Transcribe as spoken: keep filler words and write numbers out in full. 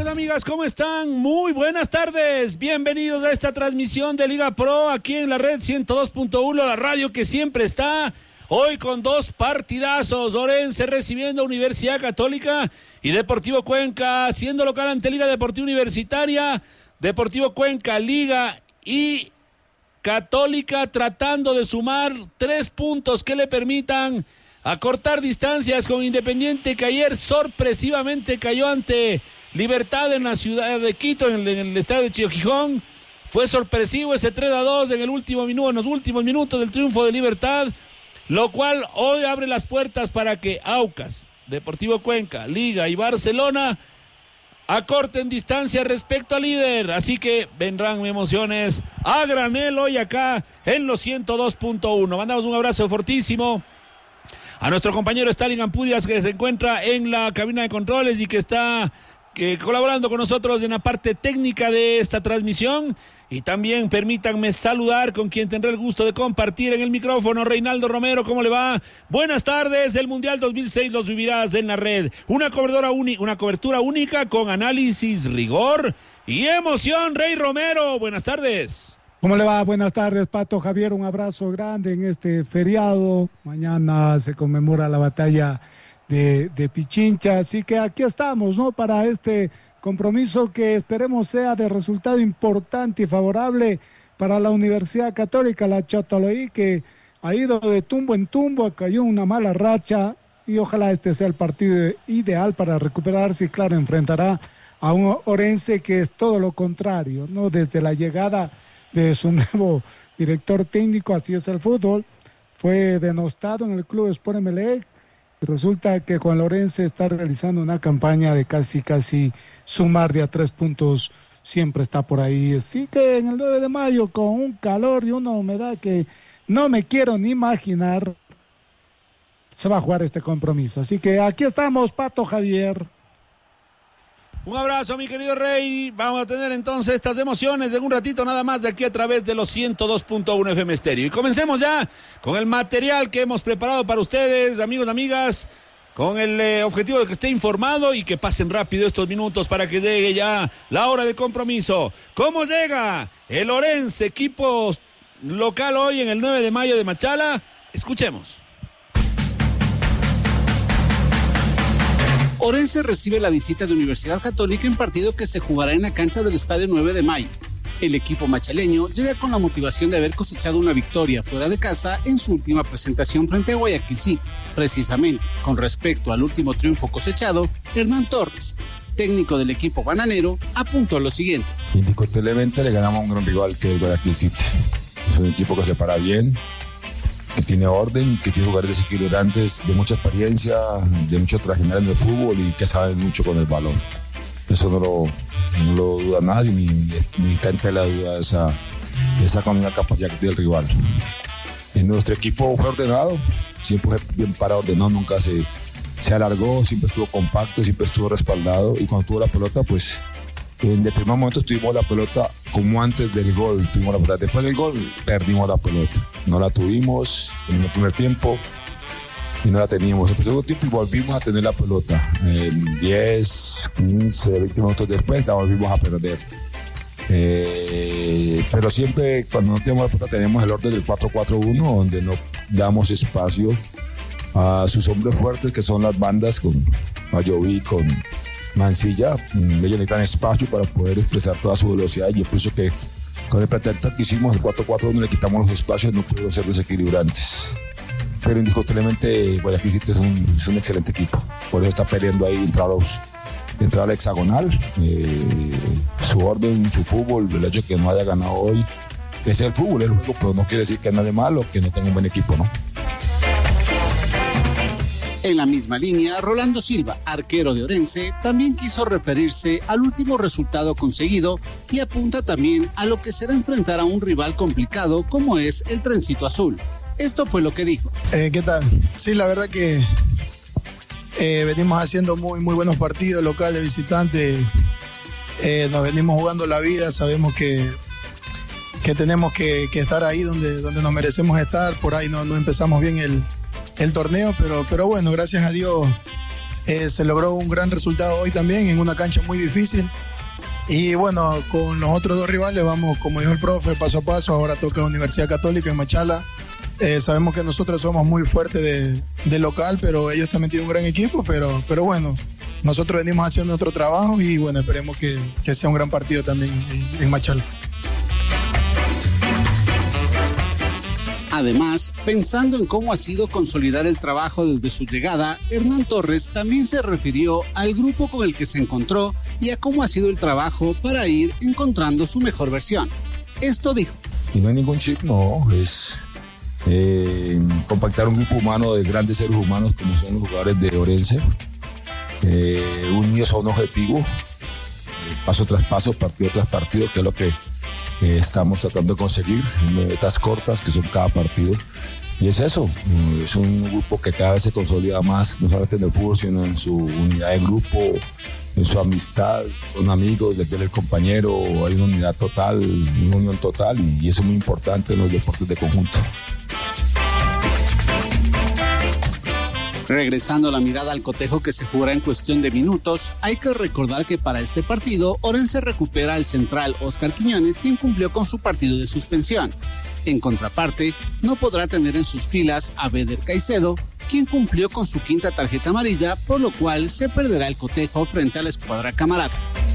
amigas, ¿cómo están? Muy buenas tardes. Bienvenidos a esta transmisión de Liga Pro aquí en la red ciento dos punto uno, la radio que siempre está. Hoy con dos partidazos, Orense recibiendo a Universidad Católica y Deportivo Cuenca siendo local ante Liga Deportiva Universitaria. Deportivo Cuenca, Liga y Católica tratando de sumar tres puntos que le permitan acortar distancias con Independiente, que ayer sorpresivamente cayó ante Libertad en la ciudad de Quito, en el, en el estadio de Chio Gijón. Fue sorpresivo ese tres a dos en el último minuto, en los últimos minutos del triunfo de Libertad, lo cual hoy abre las puertas para que Aucas, Deportivo Cuenca, Liga y Barcelona acorten distancia respecto al líder. Así que vendrán emociones a granel hoy acá en los ciento dos punto uno. Mandamos un abrazo fortísimo a nuestro compañero Stalin Ampudias, que se encuentra en la cabina de controles y que está que, colaborando con nosotros en la parte técnica de esta transmisión. Y también permítanme saludar con quien tendré el gusto de compartir en el micrófono, Reinaldo Romero. ¿Cómo le va? Buenas tardes. El Mundial dos mil seis los vivirás en la red. Una cobertura, uni- una cobertura única con análisis, rigor y emoción. Rey Romero, buenas tardes. ¿Cómo le va? Buenas tardes, Pato. Javier, un abrazo grande en este feriado. Mañana se conmemora la batalla de, de Pichincha, así que aquí estamos, ¿no? Para este compromiso que esperemos sea de resultado importante y favorable para la Universidad Católica, la Chotoloí, que ha ido de tumbo en tumbo, cayó una mala racha y ojalá este sea el partido ideal para recuperarse y claro, enfrentará a un Orense que es todo lo contrario, ¿no? Desde la llegada de su nuevo director técnico, así es el fútbol, fue denostado en el club Sport Emelec. Resulta que Juan Lorense está realizando una campaña de casi, casi sumar de a tres puntos, siempre está por ahí. Así que en el nueve de mayo, con un calor y una humedad que no me quiero ni imaginar, se va a jugar este compromiso. Así que aquí estamos, Pato, Javier. Un abrazo, mi querido Rey. Vamos a tener entonces estas emociones en un ratito nada más de aquí a través de los ciento dos punto uno F M Stereo. Y comencemos ya con el material que hemos preparado para ustedes, amigos, amigas, con el eh, objetivo de que esté informado y que pasen rápido estos minutos para que llegue ya la hora del compromiso. ¿Cómo llega el Orense, equipo local hoy en el nueve de mayo de Machala? Escuchemos. Orense recibe la visita de Universidad Católica en partido que se jugará en la cancha del Estadio nueve de mayo. El equipo machaleño llega con la motivación de haber cosechado una victoria fuera de casa en su última presentación frente a Guayaquil City. Precisamente, con respecto al último triunfo cosechado, Hernán Torres, técnico del equipo bananero, apuntó lo siguiente. Indiscutiblemente le ganamos a un gran rival que es Guayaquil City. Es un equipo que se para bien, que tiene orden, que tiene jugadores desequilibrantes de mucha experiencia, de mucho trajinar en el fútbol y que saben mucho con el balón. Eso no lo, no lo duda nadie, ni, ni está en la duda esa, esa con la capacidad que tiene el rival. En nuestro equipo fue ordenado, siempre fue bien parado, ordenado, nunca se, se alargó, siempre estuvo compacto, siempre estuvo respaldado y cuando tuvo la pelota, pues en determinados momentos tuvimos la pelota como antes del gol, tuvimos la pelota. Después del gol perdimos la pelota, no la tuvimos en el primer tiempo y no la teníamos en el segundo tiempo y volvimos a tener la pelota. En diez, quince, veinte minutos después la volvimos a perder. Eh, pero siempre cuando no tenemos la pelota tenemos el orden del cuatro cuatro uno, donde no damos espacio a sus hombres fuertes que son las bandas, con Mayoví, con Mancilla. Ellos necesitan espacio para poder expresar toda su velocidad y yo pienso que con el pretexto que hicimos el cuatro cuatro uno le quitamos los espacios, no pudieron ser desequilibrantes. Pero indiscutiblemente Guayaquil City es un, es un excelente equipo, por eso está peleando ahí entrar, los, entrar al hexagonal. Eh, su orden, su fútbol, el hecho de que no haya ganado hoy, ese es el fútbol, el juego, pero no quiere decir que nada malo, que no tenga un buen equipo, ¿no? En la misma línea, Rolando Silva, arquero de Orense, también quiso referirse al último resultado conseguido y apunta también a lo que será enfrentar a un rival complicado como es el Trencito Azul. Esto fue lo que dijo. Eh, ¿Qué tal? Sí, la verdad que eh, venimos haciendo muy, muy buenos partidos, local de visitante. Eh, nos venimos jugando la vida, sabemos que, que tenemos que, que estar ahí donde, donde nos merecemos estar. Por ahí no, no empezamos bien el, el torneo, pero, pero bueno, gracias a Dios Eh, se logró un gran resultado hoy también en una cancha muy difícil. Y bueno, con los otros dos rivales vamos, como dijo el profe, paso a paso. Ahora toca Universidad Católica en Machala. Eh, sabemos que nosotros somos muy fuertes de, de local, pero ellos también tienen un gran equipo. Pero, pero bueno, nosotros venimos haciendo otro trabajo y bueno, esperemos que, que sea un gran partido también en, en Machala. Además, pensando en cómo ha sido consolidar el trabajo desde su llegada, Hernán Torres también se refirió al grupo con el que se encontró y a cómo ha sido el trabajo para ir encontrando su mejor versión. Esto dijo. Y no hay ningún chip, no, es eh, compactar un grupo humano de grandes seres humanos como son los jugadores de Orense, eh, unidos a un objetivo, eh, paso tras paso, partido tras partido, que es lo que Eh, estamos tratando de conseguir, metas cortas que son cada partido, y es eso, es un grupo que cada vez se consolida más, no solamente en el fútbol, sino en su unidad de grupo, en su amistad, son amigos, les duele el compañero, hay una unidad total, una unión total, y eso es muy importante en los deportes de conjunto. Regresando la mirada al cotejo que se jugará en cuestión de minutos, hay que recordar que para este partido, Orense recupera al central Oscar Quiñones, quien cumplió con su partido de suspensión. En contraparte, no podrá tener en sus filas a Beder Caicedo, quien cumplió con su quinta tarjeta amarilla, por lo cual se perderá el cotejo frente a la escuadra camarata.